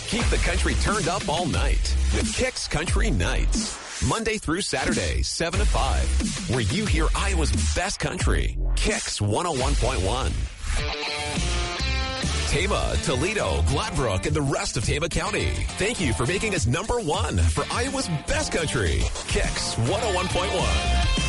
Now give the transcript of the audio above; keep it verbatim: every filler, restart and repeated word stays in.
Keep the country turned up all night with Kicks Country Nights. Monday through Saturday, seven to five, where you hear Iowa's best country. Kicks one oh one point one. Tama, Toledo, Gladbrook, and the rest of Tama County. Thank you for making us number one for Iowa's best country. Kicks one oh one point one.